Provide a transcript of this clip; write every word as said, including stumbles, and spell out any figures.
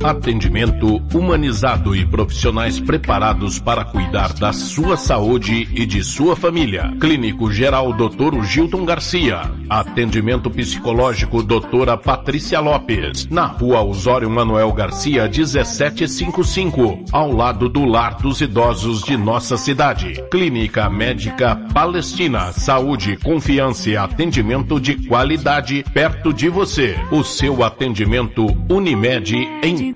Atendimento humanizado e profissionais preparados para cuidar da sua saúde e de sua família. Clínico Geral doutor Gilton Garcia. Atendimento psicológico doutora Patrícia Lopes. Na Rua Osório Manuel Garcia, dezessete cinquenta e cinco, ao lado do Lar dos Idosos de nossa cidade. Clínica Médica Palestina. Saúde, confiança e atendimento de qualidade perto de você. O seu atendimento Unimed em